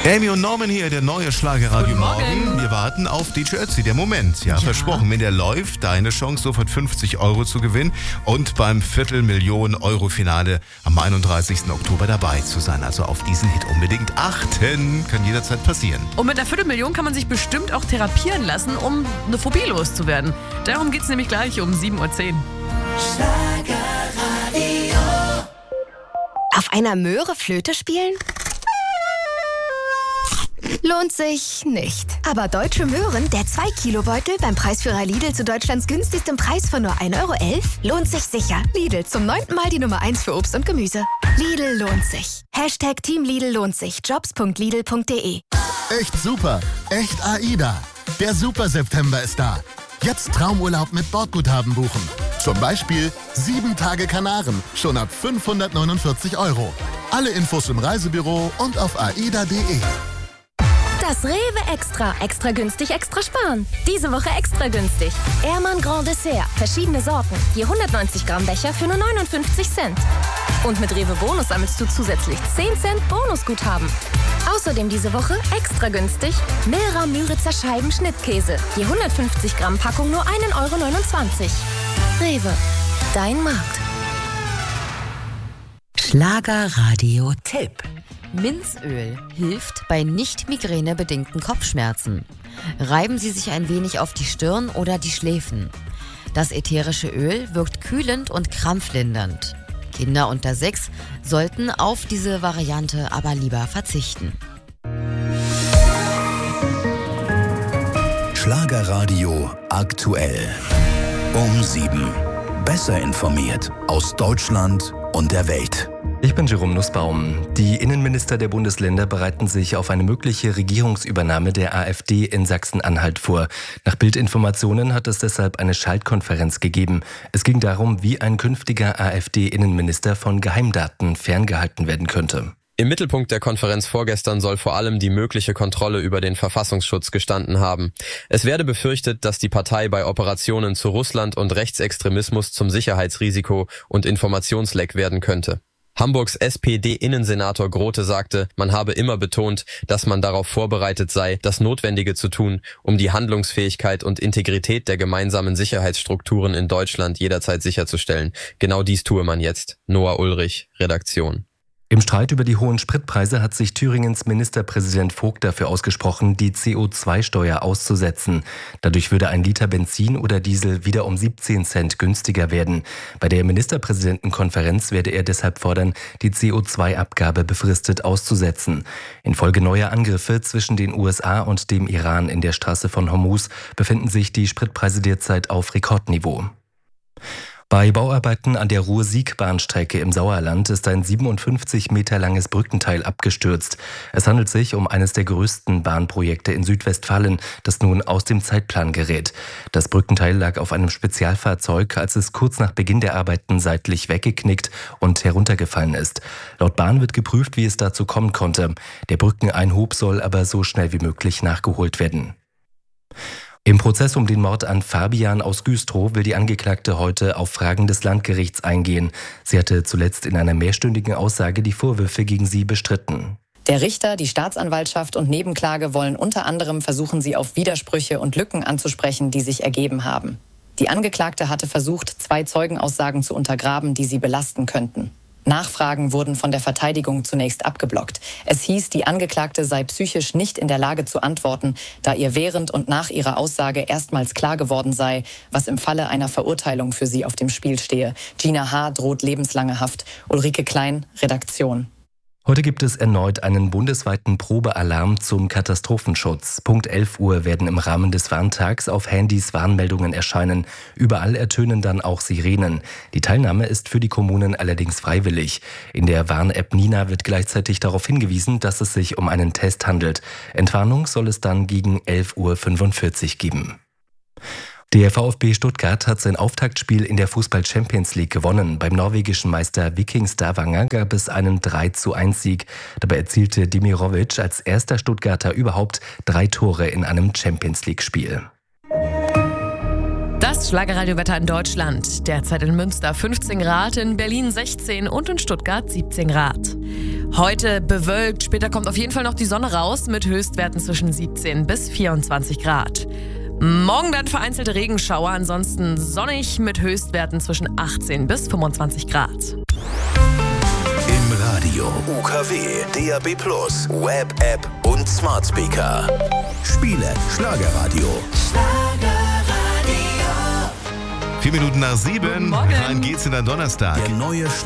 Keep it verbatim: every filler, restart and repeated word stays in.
Amy und Norman hier, der neue Schlagerradio Guten Morgen. Morgen. Wir warten auf D J Ötzi, der Moment. Ja, Ja. versprochen, wenn der läuft, deine Chance sofort fünfzig Euro zu gewinnen und beim Viertelmillionen-Euro-Finale am einunddreißigsten Oktober dabei zu sein. Also auf diesen Hit unbedingt achten, kann jederzeit passieren. Und mit einer Viertelmillion kann man sich bestimmt auch therapieren lassen, um eine Phobie loszuwerden. Darum geht's nämlich gleich um sieben Uhr zehn. Auf einer Möhre Flöte spielen? Lohnt sich nicht. Aber Deutsche Möhren, der zwei Kilo Beutel beim Preisführer Lidl zu Deutschlands günstigstem Preis von nur ein Euro elf, lohnt sich sicher. Lidl, zum neunten Mal die Nummer eins für Obst und Gemüse. Lidl lohnt sich. Hashtag Team Lidl lohnt sich. jobs punkt lidl punkt de. Echt super, echt AIDA. Der Super-September ist da. Jetzt Traumurlaub mit Bordguthaben buchen. Zum Beispiel sieben Tage Kanaren, schon ab fünfhundertneunundvierzig Euro. Alle Infos im Reisebüro und auf aida punkt de. Das Rewe Extra. Extra günstig, extra sparen. Diese Woche extra günstig. Ehrmann Grand Dessert. Verschiedene Sorten. Je hundertneunzig Gramm Becher für nur neunundfünfzig Cent. Und mit Rewe Bonus sammelst du zusätzlich zehn Cent Bonusguthaben. Außerdem diese Woche extra günstig Milra Müritzer Scheiben Schnittkäse. Je hundertfünfzig Gramm Packung nur ein Euro neunundzwanzig. Rewe. Dein Markt. Schlagerradio-Tipp. Minzöl hilft bei nicht migränebedingten Kopfschmerzen. Reiben Sie sich ein wenig auf die Stirn oder die Schläfen. Das ätherische Öl wirkt kühlend und krampflindernd. Kinder unter sechs sollten auf diese Variante aber lieber verzichten. Schlagerradio aktuell. Um sieben. Besser informiert aus Deutschland und der Welt. Ich bin Jerome Nussbaum. Die Innenminister der Bundesländer bereiten sich auf eine mögliche Regierungsübernahme der AfD in Sachsen-Anhalt vor. Nach Bildinformationen hat es deshalb eine Schaltkonferenz gegeben. Es ging darum, wie ein künftiger AfD-Innenminister von Geheimdaten ferngehalten werden könnte. Im Mittelpunkt der Konferenz vorgestern soll vor allem die mögliche Kontrolle über den Verfassungsschutz gestanden haben. Es werde befürchtet, dass die Partei bei Operationen zu Russland und Rechtsextremismus zum Sicherheitsrisiko und Informationsleck werden könnte. Hamburgs S P D-Innensenator Grote sagte, man habe immer betont, dass man darauf vorbereitet sei, das Notwendige zu tun, um die Handlungsfähigkeit und Integrität der gemeinsamen Sicherheitsstrukturen in Deutschland jederzeit sicherzustellen. Genau dies tue man jetzt. Noah Ulrich, Redaktion. Im Streit über die hohen Spritpreise hat sich Thüringens Ministerpräsident Vogt dafür ausgesprochen, die C O zwei Steuer auszusetzen. Dadurch würde ein Liter Benzin oder Diesel wieder um siebzehn Cent günstiger werden. Bei der Ministerpräsidentenkonferenz werde er deshalb fordern, die C O zwei Abgabe befristet auszusetzen. Infolge neuer Angriffe zwischen den U S A und dem Iran in der Straße von Hormuz befinden sich die Spritpreise derzeit auf Rekordniveau. Bei Bauarbeiten an der Ruhr-Sieg-Bahnstrecke im Sauerland ist ein siebenundfünfzig Meter langes Brückenteil abgestürzt. Es handelt sich um eines der größten Bahnprojekte in Südwestfalen, das nun aus dem Zeitplan gerät. Das Brückenteil lag auf einem Spezialfahrzeug, als es kurz nach Beginn der Arbeiten seitlich weggeknickt und heruntergefallen ist. Laut Bahn wird geprüft, wie es dazu kommen konnte. Der Brückeneinhub soll aber so schnell wie möglich nachgeholt werden. Im Prozess um den Mord an Fabian aus Güstrow will die Angeklagte heute auf Fragen des Landgerichts eingehen. Sie hatte zuletzt in einer mehrstündigen Aussage die Vorwürfe gegen sie bestritten. Der Richter, die Staatsanwaltschaft und Nebenklage wollen unter anderem versuchen, sie auf Widersprüche und Lücken anzusprechen, die sich ergeben haben. Die Angeklagte hatte versucht, zwei Zeugenaussagen zu untergraben, die sie belasten könnten. Nachfragen wurden von der Verteidigung zunächst abgeblockt. Es hieß, die Angeklagte sei psychisch nicht in der Lage zu antworten, da ihr während und nach ihrer Aussage erstmals klar geworden sei, was im Falle einer Verurteilung für sie auf dem Spiel stehe. Gina H. droht lebenslange Haft. Ulrike Klein, Redaktion. Heute gibt es erneut einen bundesweiten Probealarm zum Katastrophenschutz. Punkt elf Uhr werden im Rahmen des Warntags auf Handys Warnmeldungen erscheinen. Überall ertönen dann auch Sirenen. Die Teilnahme ist für die Kommunen allerdings freiwillig. In der Warn-App Nina wird gleichzeitig darauf hingewiesen, dass es sich um einen Test handelt. Entwarnung soll es dann gegen elf Uhr fünfundvierzig geben. Der VfB Stuttgart hat sein Auftaktspiel in der Fußball-Champions League gewonnen. Beim norwegischen Meister Viking Stavanger gab es einen drei zu eins Sieg. Dabei erzielte Demirovic als erster Stuttgarter überhaupt drei Tore in einem Champions League-Spiel. Das Schlagerradiowetter in Deutschland. Derzeit in Münster fünfzehn Grad, in Berlin sechzehn und in Stuttgart siebzehn Grad. Heute bewölkt, später kommt auf jeden Fall noch die Sonne raus mit Höchstwerten zwischen siebzehn bis vierundzwanzig Grad. Morgen dann vereinzelte Regenschauer, ansonsten sonnig mit Höchstwerten zwischen achtzehn bis fünfundzwanzig Grad. Im Radio U K W, D A B plus, Web, App und Smart Speaker. Spiele Schlagerradio. Vier Minuten nach sieben. Guten Morgen. Rein geht's in den Donnerstag. Der neue